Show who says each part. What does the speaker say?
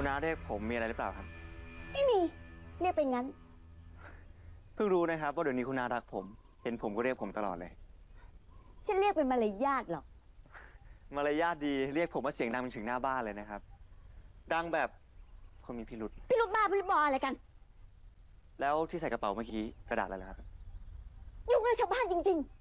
Speaker 1: คุณน้าเรียกผมมีอะไรหรือเปล่าครับ
Speaker 2: ไม่มี เรียกไปงั้น
Speaker 1: เพิ่งรู้นะครับว่าเดี๋ยวนี้คุณน้ารักผมเห็นผมก็เรียกผมตลอดเลย
Speaker 2: ฉันเรียกเป็นมารยาทหรอก
Speaker 1: มารยาทดีเรียกผมว่าเสียงดังถึงหน้าบ้านเลยนะครับดังแบบคนมีพิรุษ
Speaker 2: พี่ลูกบ้าพี่ลูกบออะไรกัน
Speaker 1: แล้วที่ใส่กระเป๋าเมื่อกี้กระดาษอะไรล่ะครับ
Speaker 2: ยุ่งกับชาวบ้านจริงๆ